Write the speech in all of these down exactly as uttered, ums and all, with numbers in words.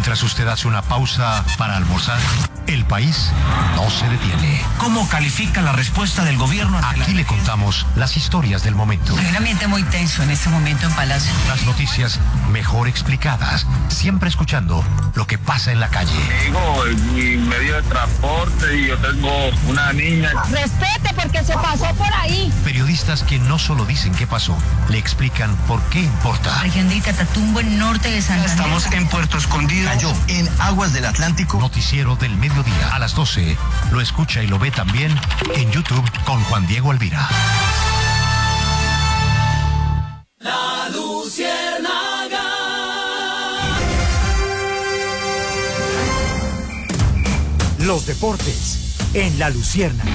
Mientras usted hace una pausa para almorzar, el país no se detiene. ¿Cómo califica la respuesta del gobierno? Aquí le contamos las historias del momento. Hay un ambiente muy tenso en este momento en Palacio. Las noticias mejor explicadas, siempre escuchando lo que pasa en la calle. Digo, mi medio de transporte y yo tengo una niña. Respete porque se pasó por ahí. Periodistas que no solo dicen qué pasó, le explican por qué importa. Región de Catatumbo, en norte de Santander. Estamos en Puerto Escondido. Cayó en aguas del Atlántico. Noticiero del mediodía a las doce. Lo escucha y lo ve también en YouTube con Juan Diego Alvira. La Luciérnaga. Los deportes en La Luciérnaga.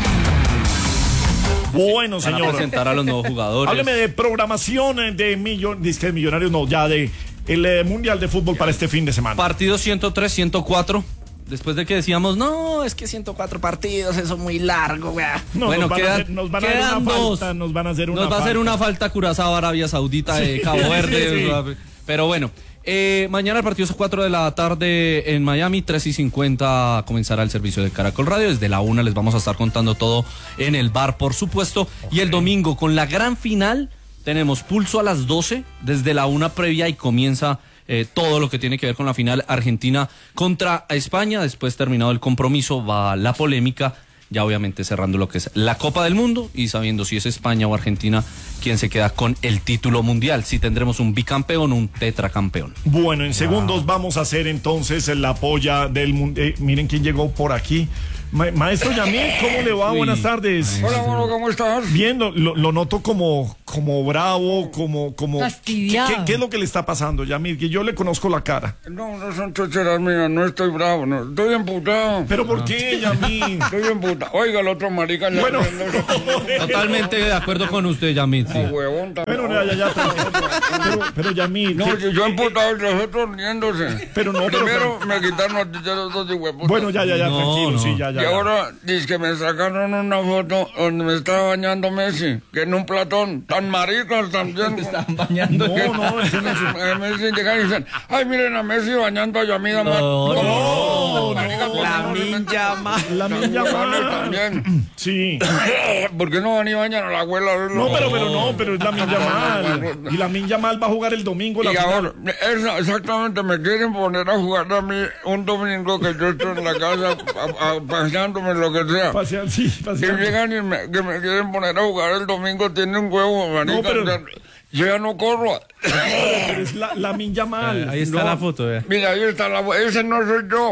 Bueno, señor. Para presentar a los nuevos jugadores. Hábleme de programación de millon, de millonarios, no, ya de el eh, Mundial de Fútbol para este fin de semana. Partido ciento tres, ciento cuatro. Después de que decíamos, no, es que ciento cuatro partidos, eso es muy largo, weá. No, bueno, nos van quedan, a hacer, nos van a hacer una dos. falta, nos van a hacer una Nos va falta. a hacer una falta Curazao, Arabia Saudita, Sí, de Cabo Verde. sí, sí. O sea, pero bueno, eh, mañana el partido es a cuatro de la tarde en Miami, tres y cincuenta comenzará el servicio de Caracol Radio. Desde la una les vamos a estar contando todo en el bar, por supuesto. Okay. Y el domingo, con la gran final, tenemos pulso a las doce, desde la una previa y comienza Eh, todo lo que tiene que ver con la final Argentina contra España. Después, terminado el compromiso, va la polémica, ya obviamente cerrando lo que es la Copa del Mundo y sabiendo si es España o Argentina quien se queda con el título mundial, si tendremos un bicampeón o un tetracampeón. Bueno, en segundos wow. vamos a hacer entonces la polla del mundo. Eh, miren quién llegó por aquí. Ma Maestro Yamil, ¿cómo le va? Uy, Buenas tardes. Hola, bueno, ¿cómo estás? Bien, lo, lo noto como, como bravo, como... como fastidiado. ¿Qué, ¿Qué es lo que le está pasando, Yamil? Que yo le conozco la cara. No, no son chocheras mías, no estoy bravo, no, estoy emputado. ¿Pero por qué, Yamil? Estoy emputado. Oiga, el otro marica... Bueno, totalmente de acuerdo con usted, Yamil. Sí. No, huevón, pero, ya, ya, ya, pero, pero, pero Yamil... No, ¿qué? yo emputado y los otros riéndose. Pero no, Primero pero... me quitaron los ticheros dos de huevos. Bueno, ya, ya, ya, no, tranquilo, no. sí, ya, ya. Y ya. ahora... Dice que me sacaron una foto donde me estaba bañando Messi, que en un platón, tan maricas también. ¿Te estaban bañando? No, no, ese no es... Messi llegan y dicen, ay, miren a Messi bañando a Yamil Amat. No, no, no, no, la minja mal. La minja mal. También. Sí. ¿Por qué no van y bañan a la abuela? No, pero, pero no, pero es la minja mal. Y la minja mal va a jugar el domingo. La y final. ahora, esa, exactamente, me quieren poner a jugar a mí un domingo que yo estoy en la casa a, a, paseándome lo que sea. Pasear, sí, pasear. Y llegan y me, que me quieren poner a jugar el domingo, tiene un huevo, marica. No, pero... Yo ya no corro. Pero es la, la minja mal. Ahí está no. la foto, eh. Mira, ahí está la foto. Ese no soy yo.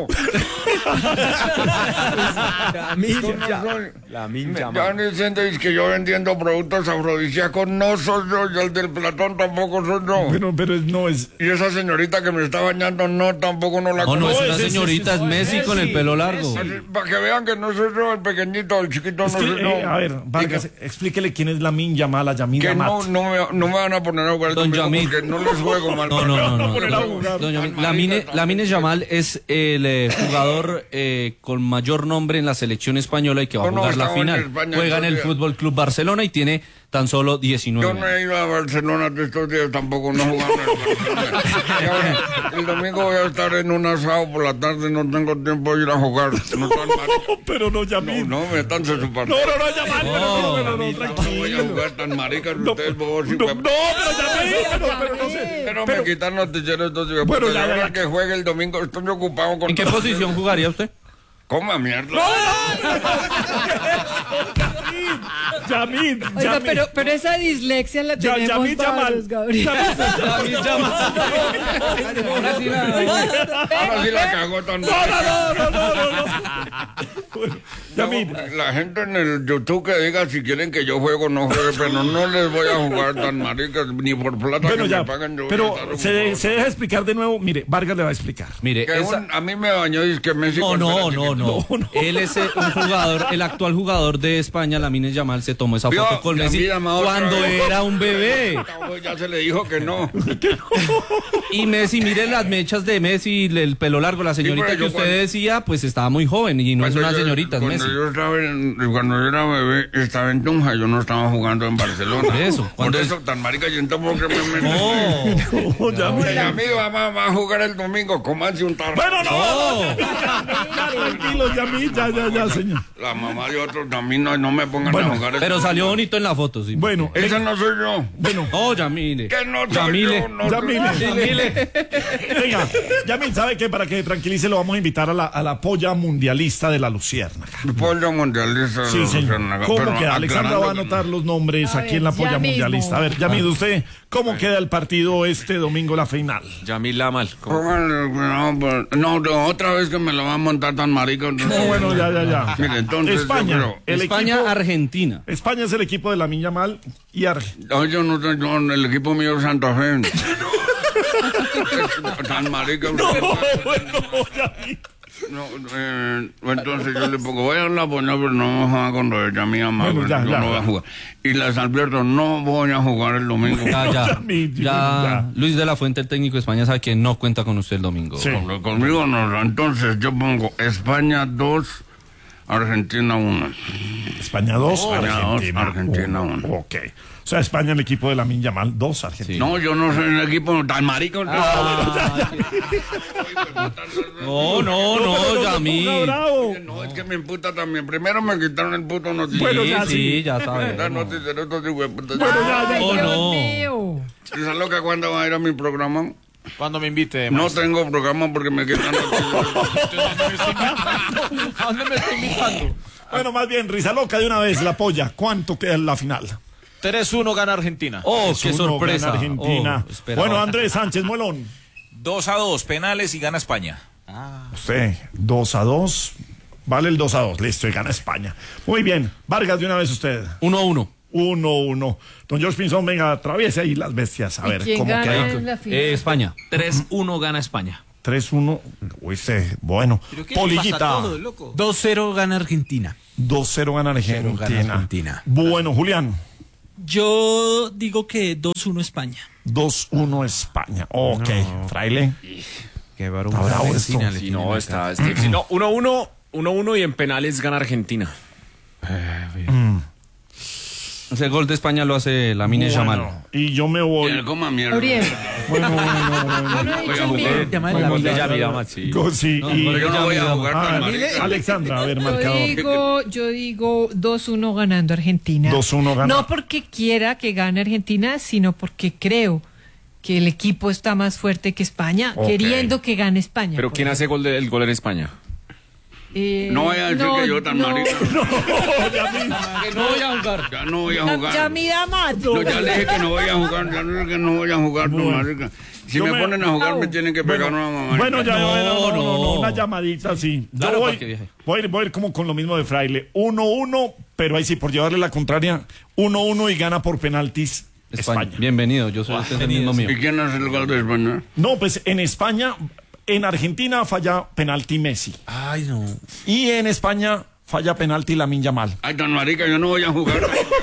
La minja. No soy. La minja Ya me dicen que yo vendiendo productos afrodisíacos, no soy yo. Y el del Platón tampoco soy yo. Pero, pero no es... Y esa señorita que me está bañando, no, tampoco no la No, no, conozco. es una señorita, es Messi con el pelo largo. Para que vean que no soy yo, el pequeñito, el chiquito Es no que, soy yo. eh, a ver, Vargas, explíquele quién es la minja mala, Yamil Que Amat. no, no, me, no me van a poner a jugar el Don domingo Yamil. porque no les juego mal. No, no, no, no. poner a jugar. Don Yamil, Lamine, Lamine Yamal es el eh, jugador eh, con mayor nombre en la selección española y que va a No, no, jugar la estaba en final. España Juega en el estos días. Fútbol Club Barcelona y tiene tan solo diecinueve Yo no años. he ido a Barcelona de estos días tampoco, no jugando en el Barcelona. Y ahora, el domingo voy a estar en un asado por la tarde, no tengo tiempo de ir a jugar. No, están No, pero no, Yamil. no, no, me están su No, partido. no, no, Yamal, pero no, pero no, No voy a tranquilo. jugar tan maricas No, ustedes, bobos y no, huevos. no, pero Yamil, pero, pero no sé. Pero, Pero- me quitan los ticheros estos días. Bueno, Bueno, ya, ya, ya. que juegue el domingo, estoy ocupado con... ¿En qué todo. posición jugaría usted? Coma mierda. Yamil, Oiga, Yamil. pero, pero esa dislexia la Ya- tenemos Yamil Yamal. varios, Gabriel. Lamine Yamal. Ahora sí la, ahora sí la cagó tan No, no, no, no, no, no, no. Bueno, Yamil. La gente en el YouTube que diga si quieren que yo juego o no juegue, pero no les voy a jugar tan maricas ni por plata Bueno, que ya, me pagan. Yo voy a pero estar se, de- ocupado. se deja explicar de nuevo. Mire, Vargas le va a explicar. Mire, Que esa... un- a mí me bañó y es que Messi... No, con no, pera no, chiquita. no, No, no. Él es eh, un jugador, el actual jugador de España, Lamine Yamal, se tomó esa Vio, foto con ya Messi mira, ma, otra cuando vez. era un bebé. Ya se le dijo que no. Y Messi, mire las mechas de Messi, el pelo largo, la señorita pero que yo usted cuando- decía, pues estaba muy joven y no es Cuando una yo- señorita, es cuando Messi. Yo estaba en- cuando yo era bebé, estaba en Tunja, yo no estaba jugando en Barcelona. Por eso, Por cuando eso, tan marica, yo tampoco que me meto. No. Oh, ya me- Mi amigo va, va- va a jugar el domingo, comanse un tarro. Bueno, no, No. ya, tranquilos, ya, mi- ya, ya, ya, señor. La mamá de otros también no, no me pongan Bueno, a jugar. Pero este salió domingo. bonito en la foto, sí. Bueno, Ese no soy yo. bueno, Oh, Yamile. Que no soy Yamile. yo. No Yamile. soy yo. Yamile. venga, Yamil, ¿sabe qué? Para que tranquilice, lo vamos a invitar a la, a la polla mundialista de la Luciérnaga. Pollo mundialista. de Sí, la señor. Luciérnaga, ¿Cómo pero queda? Alexandra va a aclarando que- anotar los nombres A aquí ver, en la polla ya mismo. mundialista. A ver, Yamil, usted, ¿cómo queda el partido este domingo, la final? Yamil Lamal. ¿cómo? Póngale, No, pues, no, no, otra vez que me lo va a montar tan marica. No, bueno, ya, ya, ya. Mire, entonces, España, yo creo- el España, equipo- Argentina. España es el equipo de la Minya Mal y Argentina. No, yo no soy yo, el equipo mío es Santa Fe. Tan marica. No, usted. bueno, Yamil. No, eh, entonces yo le pongo, voy a la poña, pero no vamos a jugar con Roberta mía, más, Bueno, ya, yo ya, no voy ya. a jugar. Y les advierto, no voy a jugar el domingo. Ya, ya. Yamil, Ya, ya. Luis de la Fuente, el técnico de España, sabe que no cuenta con usted el domingo. Sí. Con- Conmigo no, entonces yo pongo España dos, Argentina uno. España dos, España dos, Argentina Argentina uno. uno. Ok. O sea, España el equipo de la Minya Mal, dos, Argentina. No, yo no soy el equipo tan marico. No, no, pero no, se Yamil. ponga bravo. No, es que me imputa también. Primero me quitaron el puto noticiero. Bueno, Sí, ya, sí, sí. ya sabe. La noticiero, estos hijueputas. Bueno, ya, ya. Ay, Oh, Dios no. mío. ¿Esa loca cuándo va a ir a mi programa? Cuando me invite. No maestro. tengo programa porque me quitan noticiero. ¿A dónde me está invitando? Bueno, más bien, risa loca de una vez, la polla. ¿Cuánto queda en la final? tres uno gana Argentina. Oh, Es qué uno, sorpresa. gana Argentina. Oh, esperaba. Bueno, Andrés Sánchez Molón. dos a dos, penales y gana España. Sí, dos a dos. Vale el dos a dos. Listo, y gana España. Muy bien. Vargas, de una vez usted. uno a uno. uno uno. Don George Pinzón, venga, atraviese ahí las bestias. A ¿Y ver quién cómo gana queda. en la final? Eh, España. tres uno gana España. tres uno. Uy, sí, bueno. Polillita. dos cero gana Argentina. dos cero gana Argentina. gana Argentina. Bueno, Julián. Yo digo que dos uno España. dos uno España. Ok, Fraile. Qué barullo. Está bravo esto. Sí, no, está. es difícil. No, uno uno, uno uno y en penales gana Argentina. Ese gol de España lo hace Lamine Yamal. Bueno, y yo me voy. Que coma mierda. Uriel. Bueno, bueno, bueno, Yo no he Voy dicho a el jugar. mío. bueno. Ya, Ya, mira, ya, Maxi. Go- sí, No, y- pero Yo no voy a jugar Ah, tan marica. Alexandra, a ver, Yo marcador. digo, yo digo dos uno ganando Argentina. dos uno gana. No porque quiera que gane Argentina, sino porque creo que el equipo está más fuerte que España, Ok. queriendo que gane España. Pero ¿quién hace gol de- el gol en España? Eh, No voy a decir que yo tan marica. Que no voy a jugar. Ya no voy a Ya, jugar. ya mira mato. No, ya le dije que no voy a jugar, ya le dije que no voy a jugar, pues, Bueno. marica. Si Yo me me- ponen a jugar, me tienen que pegar Bueno, una mamá. Bueno, ya, No, bueno, no, no, no, no, no. una llamadita así. Yo Claro, voy, para que viaje. voy, a ir, voy a ir como con lo mismo de Fraile. uno uno, pero ahí sí, por llevarle la contraria, uno uno y gana por penaltis España. España. Bienvenido, yo soy este mismo mío. ¿Y quién hace el gol de España? No, pues en España, en Argentina falla penalti Messi. Ay, no. Y en España falla penalti Lamine Yamal. Ay, tan marica, yo no voy a jugar.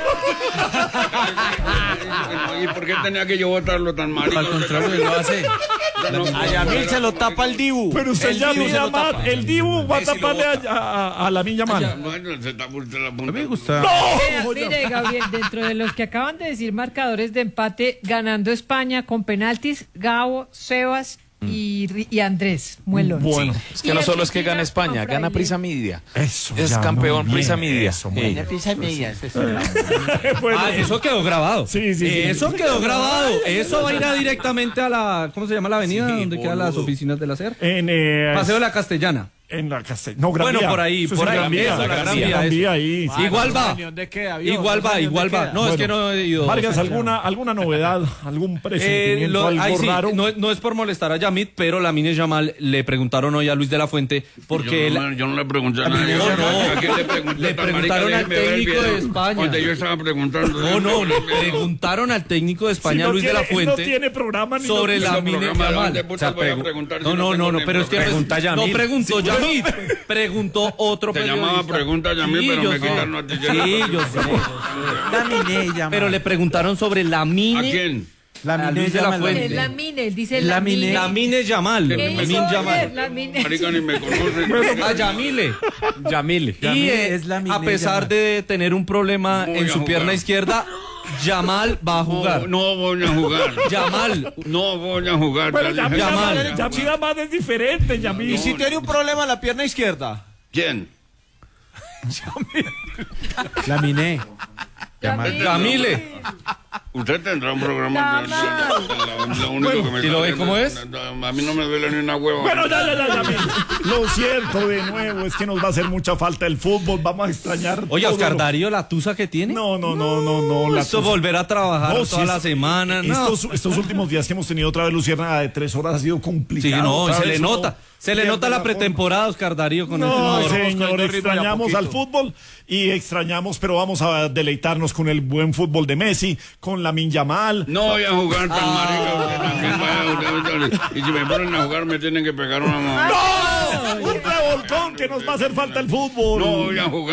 ¿Y por qué tenía que yo votarlo tan marica? Al contrario, él lo hace. A Yamil se lo tapa el Dibu. Pero usted El ya Dibu se mira lo más, tapa. el Dibu va a Messi lo taparle bota. a, a, a Lamine Yamal. Bueno, se tapa usted la punta. Me gusta. Mira, mire, Gabriel, dentro de los que acaban de decir marcadores de empate, ganando España con penaltis, Gabo, Sebas y, Ri- y Andrés Muelón. Bueno. Es que no solo es que gana España, gana Prisa Media. Eso, Es ya, campeón muy Prisa bien, Media. eso, muy Ey. bien. Bueno, Ah, eso quedó grabado. Sí, sí, sí. Eso quedó grabado. Eso va a ir a directamente a la, ¿cómo se llama la avenida? donde quedan las oficinas de la S E R. en, eh, Paseo de la Castellana. en la Castell- no, Gran Bueno, Vía. por ahí, Eso por es ahí, Gran Vía, eso, la la Gran Gran Vía, Vía, eso. ahí. sí. Igual va. ¿Dónde queda, viejo? Igual va, igual va. No, es que no he ido. Vargas, ¿alguna, alguna novedad, algún Eh, presentimiento, lo- algo ay, sí, raro? no, no es por molestar a Yamit, pero Lamine Yamal le preguntaron hoy a Luis de la Fuente porque yo, él- no, yo no le pregunté a A mí nadie. no, no. ¿A quién le pregunté? Le Tan preguntaron marica, al déjeme ver el técnico de video. España. Donde yo estaba preguntando. No, no, le Déjeme ver el video. preguntaron al técnico de España, Si no Luis tiene- de la él Fuente, no tiene programa ni sobre no- la Ese Lamine programa, ¿de Yamal. dónde putas voy a preguntar si no, no no, tengo no, no, ni pero es que pues, programa? no preguntó Si Yamil. tweet preguntó otro Te periodista. llamaba pregunta Yamil, Sí, pero yo me sé. quitaron a ti. Sí, yo sé. Lamine Yamal. Pero le preguntaron sobre Lamine. ¿A quién? A Luis de la Fuente. Es Lamine, él dice Lamine. Lamine. Lamine Yamal. ¿Qué Lamine hizo Yamal. ayer, Lamine? Marica, ni me conoce. A Yamile. Yamile. Y Yamile eh, es Lamine a pesar Yamal. de tener un problema Voy en a su jugar. pierna izquierda, Yamal va a jugar. No, no voy a jugar. Yamal. No voy a jugar. Pero te Yamil dije. Yamal. Yamal, Yamil Yamal es diferente, Yamil. ¿Y si tiene un problema en la pierna izquierda? ¿Quién? Lamine. Yamile. Usted tendrá un programa. de- de- de- Lo único que me ¿y lo ve sale- cómo es? A mí no me duele ni una hueva. Bueno, ya, ya, ya, Yamil. Lo cierto de nuevo es que nos va a hacer mucha falta el fútbol. Vamos a extrañar. Oye, todo Oscar lo- Darío, la tusa que tiene. No, no, no, no, no. la Eso cosa- volver a trabajar No, toda sí, la es- semana. No. Estos, estos últimos días que hemos tenido otra vez Luciérnaga de tres horas ha sido complicado. Sí, no, y Otra se vez le uno nota. Se le pierde nota la forma. pretemporada, Oscar Darío, con No, este jugador. señor, ritmo de a extrañamos poquito. al fútbol y extrañamos, pero vamos a deleitarnos con el buen fútbol de Messi, con Lamine Yamal. No voy a jugar tan Ah. marica. Usted también vaya, usted- usted- Y si me ponen a jugar, me tienen que pegar una mamá. ¡No! Un revolcón que nos va a hacer falta el fútbol. No voy a jugar.